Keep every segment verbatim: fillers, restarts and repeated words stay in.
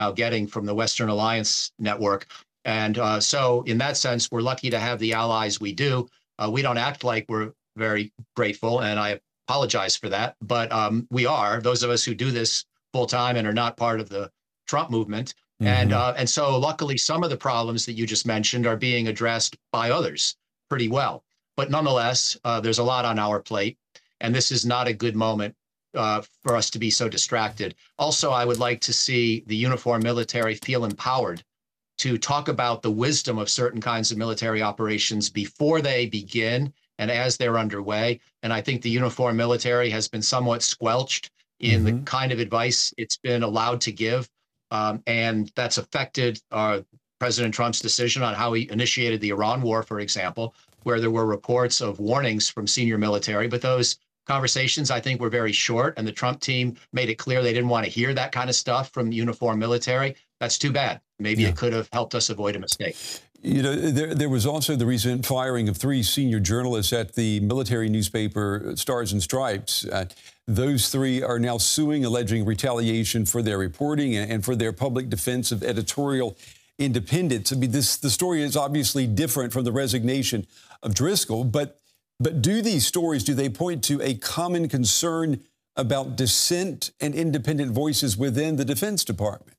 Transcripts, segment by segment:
now getting from the Western Alliance network. And uh, so in that sense, we're lucky to have the allies we do. Uh, we don't act like we're very grateful, and I apologize for that, but um, we are, those of us who do this full time and are not part of the Trump movement. Mm-hmm. And uh, and so luckily, some of the problems that you just mentioned are being addressed by others pretty well. But nonetheless, uh, there's a lot on our plate, and this is not a good moment uh, for us to be so distracted. Also, I would like to see the uniformed military feel empowered to talk about the wisdom of certain kinds of military operations before they begin and as they're underway. And I think the uniformed military has been somewhat squelched in mm-hmm. the kind of advice it's been allowed to give. Um, and that's affected uh, President Trump's decision on how he initiated the Iran war, for example, where there were reports of warnings from senior military. But those conversations, I think, were very short. And the Trump team made it clear they didn't want to hear that kind of stuff from uniformed military. That's too bad. Maybe yeah. it could have helped us avoid a mistake. You know, there, there was also the recent firing of three senior journalists at the military newspaper Stars and Stripes. Uh, those three are now suing, alleging retaliation for their reporting and, and for their public defense of editorial independence. I mean, this the story is obviously different from the resignation of Driscoll, but but do these stories, do they point to a common concern about dissent and independent voices within the Defense Department?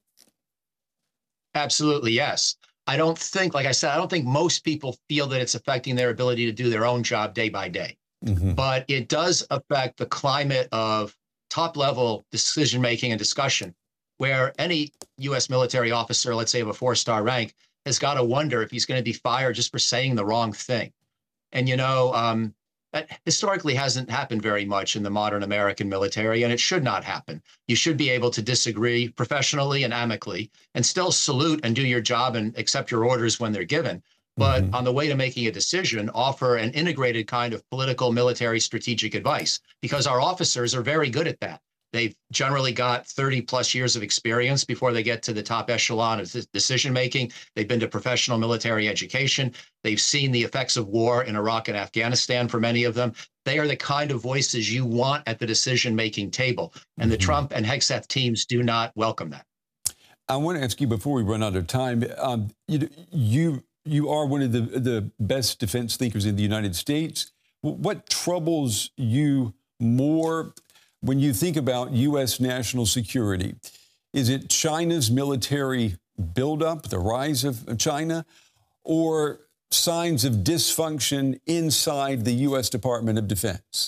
Absolutely, yes. I don't think, like I said, I don't think most people feel that it's affecting their ability to do their own job day by day. Mm-hmm. But it does affect the climate of top-level decision-making and discussion, where any U S military officer, let's say of a four-star rank, has got to wonder if he's going to be fired just for saying the wrong thing. And, you know, um, that historically hasn't happened very much in the modern American military, and it should not happen. You should be able to disagree professionally and amicably and still salute and do your job and accept your orders when they're given. But mm-hmm. on the way to making a decision, offer an integrated kind of political, military, strategic advice, because our officers are very good at that. They've generally got thirty plus years of experience before they get to the top echelon of decision making. They've been to professional military education. They've seen the effects of war in Iraq and Afghanistan for many of them. They are the kind of voices you want at the decision making table. And mm-hmm. the Trump and Hegseth teams do not welcome that. I want to ask you before we run out of time, um, you, you, you are one of the, the best defense thinkers in the United States. What troubles you more when you think about U S national security? Is it China's military buildup, the rise of China, or signs of dysfunction inside the U S Department of Defense?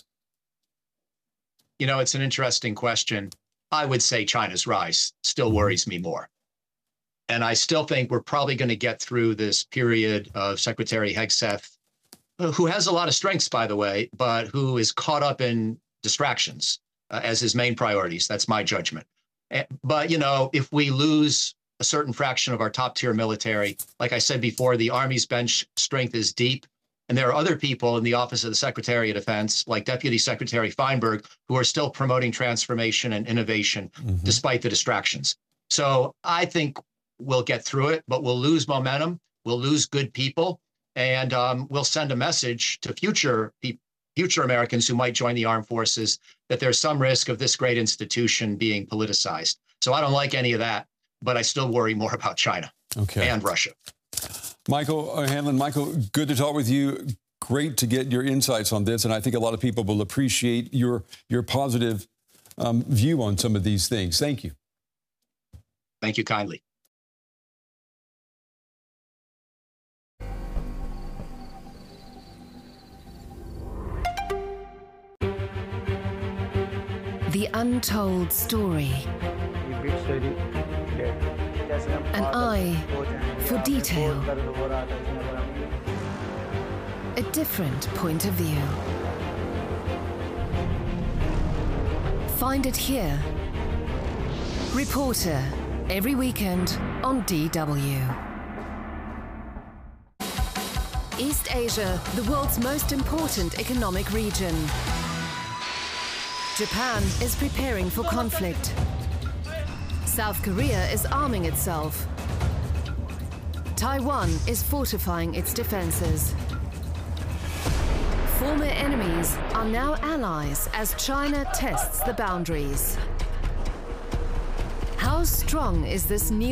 You know, it's an interesting question. I would say China's rise still worries me more. And I still think we're probably going to get through this period of Secretary Hegseth, who has a lot of strengths, by the way, but who is caught up in distractions Uh, as his main priorities. That's my judgment. Uh, but, you know, if we lose a certain fraction of our top tier military, like I said before, the Army's bench strength is deep. And there are other people in the Office of the Secretary of Defense, like Deputy Secretary Feinberg, who are still promoting transformation and innovation mm-hmm. despite the distractions. So I think we'll get through it, but we'll lose momentum. We'll lose good people. And um, we'll send a message to future people, future Americans who might join the armed forces, that there's some risk of this great institution being politicized. So I don't like any of that, but I still worry more about China okay. and Russia. Michael O'Hanlon, Michael, good to talk with you. Great to get your insights on this. And I think a lot of people will appreciate your, your positive um, view on some of these things. Thank you. Thank you kindly. The untold story. An eye for detail. A different point of view. Find it here. Reporter, every weekend on D W. East Asia, the world's most important economic region. Japan is preparing for conflict. South Korea is arming itself. Taiwan is fortifying its defenses. Former enemies are now allies as China tests the boundaries. How strong is this new